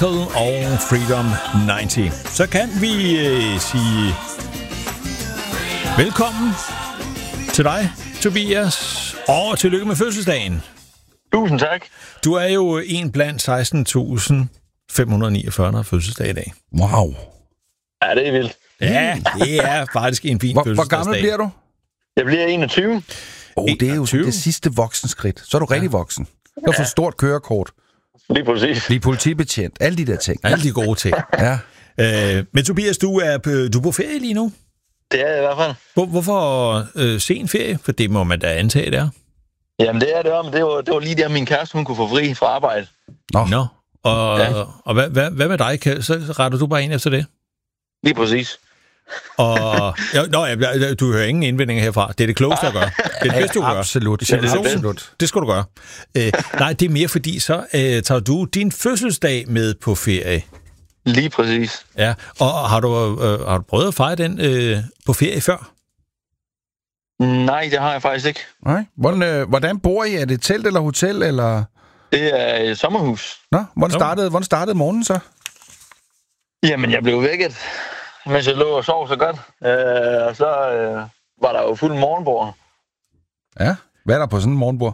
og Freedom 90. Så kan vi sige velkommen til dig, Tobias, og tillykke med fødselsdagen. Tusind tak. Du er jo en blandt 16.549, der har fødselsdag i dag. Wow. Ja, det er vildt. Ja, det er faktisk en fin fødselsdagsdag. Hvor gammel bliver du? Jeg bliver 21. Det er jo det sidste voksenskridt. Så er du rigtig voksen. Du har fået stort kørekort. Lige præcis. Blive politibetjent. Alle de der ting. Alle de gode ting. Ja. Men Tobias, du er på ferie lige nu? Det er jeg i hvert fald. Hvorfor sen ferie? For det må man da antage, det er. Jamen, det er det. Men det var lige der, min kæreste, hun kunne få fri fra arbejde. Nå. Og hvad med dig? Så retter du bare ind efter det? Lige præcis. Og du hører ingen indvendinger herfra. Det er det klogeste at gøre. Det er det bedste, du gør. Absolut. Det skal du gøre. Nej, det er mere fordi, så tager du din fødselsdag med på ferie. Lige præcis. Ja, og har du prøvet at fejre den på ferie før? Nej, det har jeg faktisk ikke. Nej. Hvordan bor I? Er det telt eller hotel? Eller? Det er et sommerhus. Nå, hvordan startede morgenen så? Jamen, jeg blev vækket, mens jeg lå og sov så godt. Og så var der jo fuld morgenbord. Ja, hvad er der på sådan en morgenbord?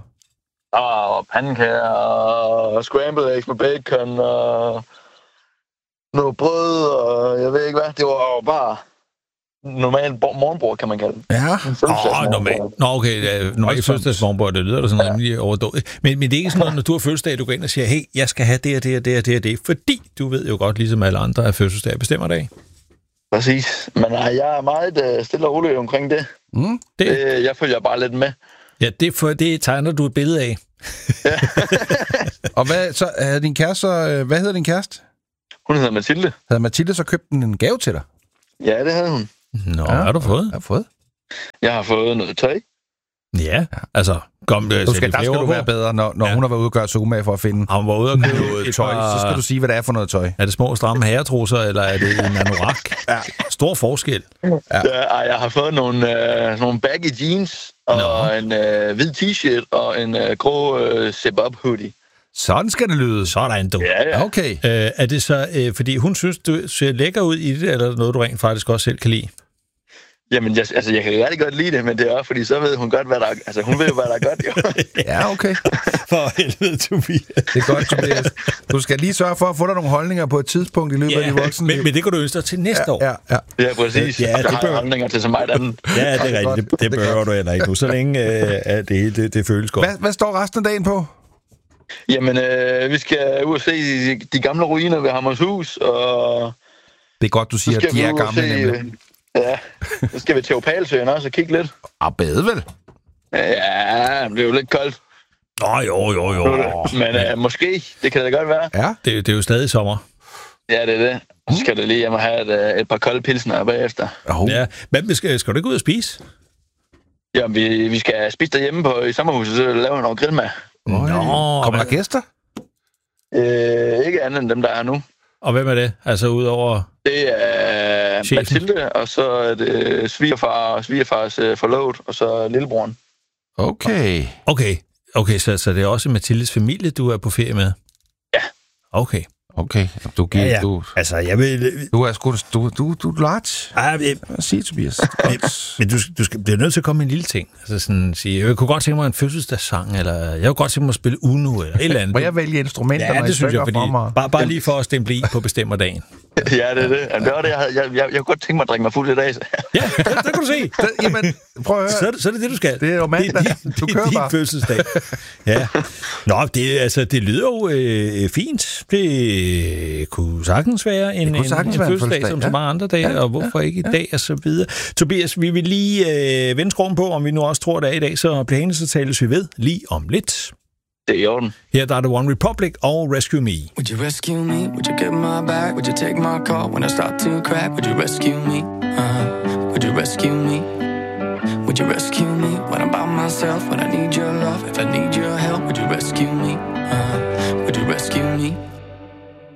Og pandekager og scrambled eggs med bacon og noget brød og jeg ved ikke hvad. Det var jo bare normalt morgenbord, kan man kalde det. Ja. Normalt. Nå, okay. Normalt fødselsdagsmorgenbord, det lyder da sådan rimelig overdådigt. Men det er ikke sådan noget, når du har fødselsdag, du går ind og siger, hey, jeg skal have det og det og det og det og det, fordi du ved jo godt, ligesom alle andre, at fødselsdag bestemmer dag. Præcis. Men jeg er meget stille og rolig omkring det. Jeg følger bare lidt med. Ja, det tegner du et billede af. Ja. Og hvad din kæreste, hvad hedder din kæreste? Hun hedder Mathilde. Havde Mathilde så købt en gave til dig? Ja, det havde hun. Nå, hvad har du fået? Jeg har fået. Jeg har fået noget tøj. Ja, altså... der skal du være bedre, når hun har været ude og gøre sig umage for at finde. Hun var ude og købe noget tøj. Så skal du sige, hvad det er for noget tøj. Er det små, stramme herretrusser, eller er det en anorak? Ja. Stor forskel. Ja, jeg har fået nogle baggy jeans, og en hvid t-shirt, og en grå zip-up hoodie. Sådan skal det lyde. Sådan, du. Ja. Okay. Er det så, fordi hun synes, du ser lækker ud i det, eller noget, du rent faktisk også selv kan lide? Jamen, jeg kan rigtig godt lide det, men det er også, fordi så ved hun godt, hvad der er... Altså, hun ved jo, hvad der er godt, jo. Ja, okay. For helvede, Tobias. Det er godt, Tobias. Du skal lige sørge for at få dig nogle holdninger på et tidspunkt i løbet af dit voksenliv. Men det kan du ønske dig til næste år. Ja, præcis. Ja, det har holdninger til så meget andet. Ja, det er rigtigt. Det behøver du heller ikke nu, så længe at det føles godt. Hvad står resten af dagen på? Jamen, vi skal ud og se de gamle ruiner ved Hammershus, og... Det er godt, du siger, at de er gamle, nemlig. Ja, så skal vi til Opalsøen også og kigge lidt. Bade vel? Ja, det er jo lidt koldt. Jo. Men måske, det kan det godt være. Ja. Det er jo stadig sommer. Ja, det er det. Så skal det lige hjem og have et par kolde pilsner bagefter. Ja, men skal du ikke ud og spise? Ja, vi skal spise derhjemme i sommerhuset, så lave noget grillmad. Kommer der gæster? Ikke andet end dem, der er nu. Og hvem er det? Altså udover... Det er Mathilde, og så er det svigerfar og svigerfars forlovet, og så lillebroren. Okay, så det er også Mathildes familie, du er på ferie med? Ja. Okay. Du giver... Ja. Altså, jeg vil... Du er sgu... Du er large. Hvad siger Tobias? Men du bliver nødt til at komme med en lille ting. Altså sådan sige, jeg kunne godt tænke mig en fødselsdagssang, eller jeg kunne godt tænke mig at spille Uno, eller et eller andet. Må jeg vælge instrumenter, ja, det synes jeg, fordi bare lige for at stemple i på bestemmerdagen. Ja, det er det. Jamen, det var det, jeg kunne godt tænke mig at drikke mig fuld i dag. Ja, det kan du se. Jamen, prøv at høre. Så er det det, du skal. Det er jo mandag. Du kører bare. Det er din fødselsdag. Ja. Nå, det lyder jo fint. Det kunne sagtens være en fødselsdag som så mange andre dage, og hvorfor ikke i dag, og så videre. Tobias, vi vil lige vende skroven på, om vi nu også tror, det er i dag, så bliver så tales vi ved lige om lidt. Det er i orden. Her der er det One Republic og Rescue Me. Would you rescue me? Would you get my back? Would you take my call when I start to crack? Would you rescue me? Would you rescue me? Would you rescue me when I'm by myself? When I need your love, if I need your help, would you rescue me? Would you rescue me?